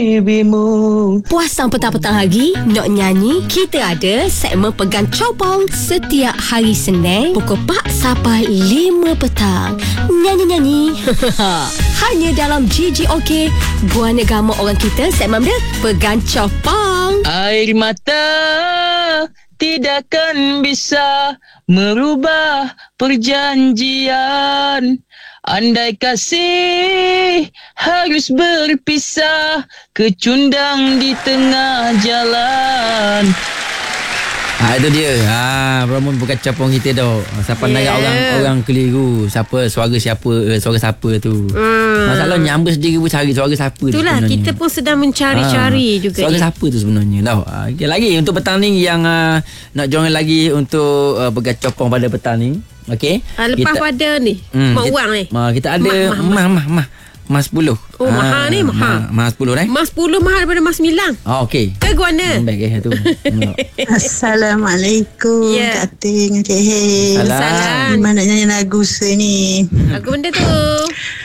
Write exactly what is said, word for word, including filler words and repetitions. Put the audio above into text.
Bimu. Puasang petang-petang lagi, nak nyanyi? Kita ada segmen Pegang Copong setiap hari Senin pukul empat sampai lima petang. Nyanyi-nyanyi. Hanya dalam G G OK. Buah negama orang kita, segmen dia Pegang Copong. Air mata tidakkan bisa merubah perjanjian. Andai kasih harus berpisah, kecundang di tengah jalan. Ha, itu dia. Ha, promo bukan capong kita tu. Siapa yeah. nak orang orang keliru. Siapa suara siapa uh, suara siapa tu. Hmm. Masalahnya hamba sendiri pun cari suara siapa tu. Itulah kita pun sedang mencari-cari ha, juga. Suara ni. siapa tu sebenarnya tau. Ha, okay, lagi untuk petang ni yang uh, nak join lagi untuk uh, pegang capong pada petang ni. Okey. Ha, lepas kita, pada ni hmm, mak wang ni. Ma, kita ada mah mah mah Mas sepuluh. Oh, ha, mahal ni, mahal. Mas sepuluh eh? Mas sepuluh mahal daripada mas sembilan. Oh, okey. Ke guana? Baik eh tu. Assalamualaikum. Yeah. Kak Ting, Cik Hei. Salam. Gimana nyanyi lagu ni? Lagu benda tu?